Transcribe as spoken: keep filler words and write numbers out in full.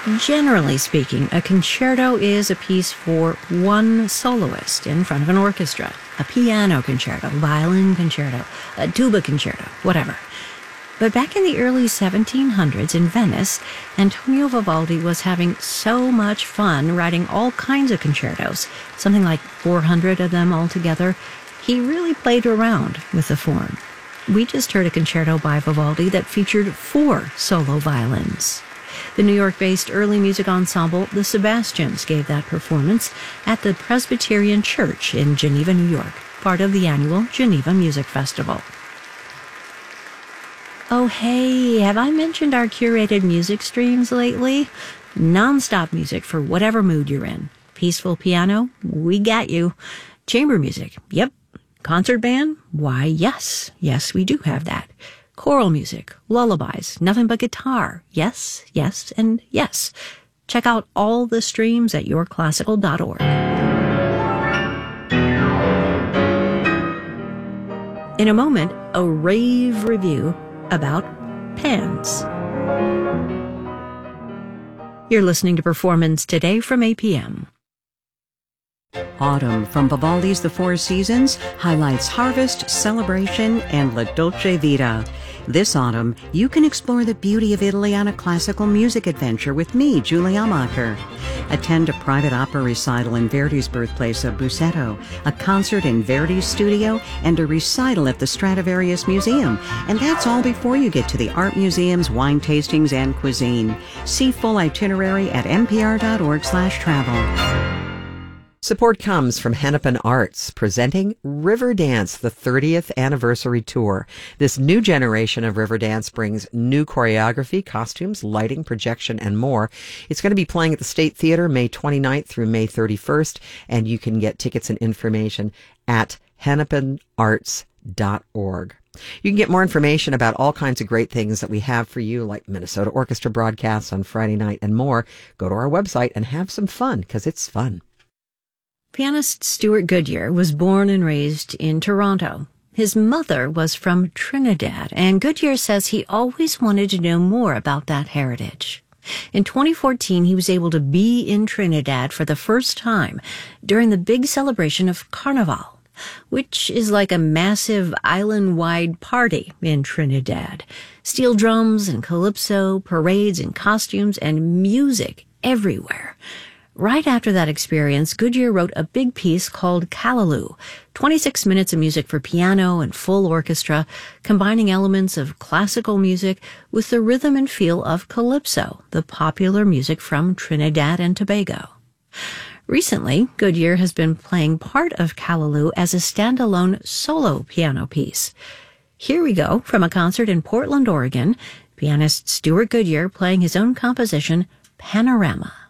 Generally speaking, a concerto is a piece for one soloist in front of an orchestra. A piano concerto, violin concerto, a tuba concerto, whatever. But back in the early seventeen hundreds in Venice, Antonio Vivaldi was having so much fun writing all kinds of concertos, something like four hundred of them altogether. He really played around with the form. We just heard a concerto by Vivaldi that featured four solo violins. The New York-based early music ensemble, the Sebastians, gave that performance at the Presbyterian Church in Geneva, New York, part of the annual Geneva Music Festival. Oh, hey, have I mentioned our curated music streams lately? Non-stop music for whatever mood you're in. Peaceful piano? We got you. Chamber music? Yep. Concert band? Why, yes. Yes, we do have that. Choral music, lullabies, nothing but guitar. Yes, yes, and yes. Check out all the streams at your classical dot org. In a moment, a rave review about pans. You're listening to Performance Today from A P M. Autumn from Vivaldi's The Four Seasons highlights harvest, celebration, and La Dolce Vita. This autumn, you can explore the beauty of Italy on a classical music adventure with me, Julie Amacher. Attend a private opera recital in Verdi's birthplace of Busseto, a concert in Verdi's studio, and a recital at the Stradivarius Museum. And that's all before you get to the art museums, wine tastings, and cuisine. See full itinerary at npr.org slash travel. Support comes from Hennepin Arts, presenting Riverdance, the thirtieth anniversary tour. This new generation of Riverdance brings new choreography, costumes, lighting, projection, and more. It's going to be playing at the State Theater May twenty-ninth through May thirty-first, and you can get tickets and information at hennepin arts dot org. You can get more information about all kinds of great things that we have for you, like Minnesota Orchestra broadcasts on Friday night and more. Go to our website and have some fun, because it's fun. Pianist Stewart Goodyear was born and raised in Toronto. His mother was from Trinidad, and Goodyear says he always wanted to know more about that heritage. In twenty fourteen, he was able to be in Trinidad for the first time during the big celebration of Carnival, which is like a massive island-wide party in Trinidad. Steel drums and calypso, parades and costumes, and music everywhere. Right after that experience, Goodyear wrote a big piece called Callaloo, twenty-six minutes of music for piano and full orchestra, combining elements of classical music with the rhythm and feel of calypso, the popular music from Trinidad and Tobago. Recently, Goodyear has been playing part of Callaloo as a standalone solo piano piece. Here we go from a concert in Portland, Oregon, pianist Stewart Goodyear playing his own composition, Panorama.